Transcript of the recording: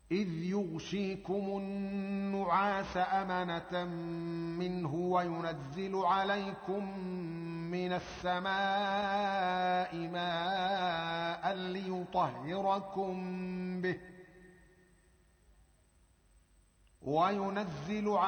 إذ يغشيكم النعاس أمنة منه وينزل عليكم من السماء ماء ليطهركم به